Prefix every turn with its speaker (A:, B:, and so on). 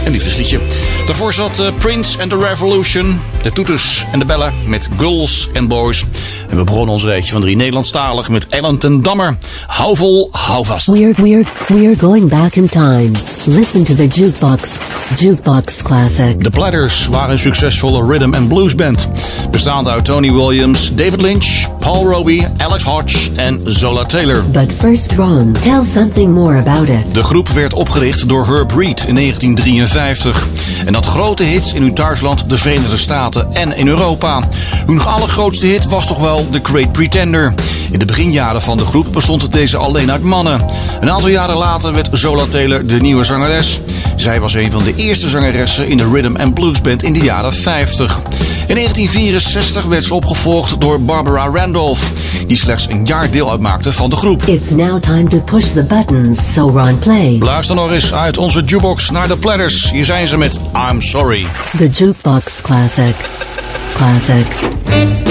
A: een liefdesliedje. Daarvoor zat Prince and the Revolution, de toeters en de bellen met Girls and Boys. En we begonnen ons rijtje van 3 Nederlandstalig met Ellen ten Dammer. Hou vol, hou vast.
B: We're going back in time. Listen to the Jukebox Classic.
A: The Platters waren een succesvolle rhythm and blues band. Bestaande uit Tony Williams, David Lynch, Paul Roby, Alex Hodge en Zola Taylor.
B: But first, Ron, tell something more about it.
A: De groep werd opgericht door Herb Reed in 1953. En had grote hits in hun thuisland, de Verenigde Staten en in Europa. Hun nog allergrootste hit was toch wel The Great Pretender. In de beginjaren van de groep bestond deze alleen uit mannen. Een aantal jaren later werd Zola Taylor de nieuwe zangeres. Zij was een van de eerste zangeressen in de rhythm and blues band in de jaren 50. In 1964 werd ze opgevolgd door Barbara Randolph, die slechts een jaar deel uitmaakte van de groep.
B: It's now time to push the buttons, so Ron, play.
A: Luister nog eens uit onze jukebox naar de Platters. Hier zijn ze met I'm Sorry.
B: The Jukebox Classic.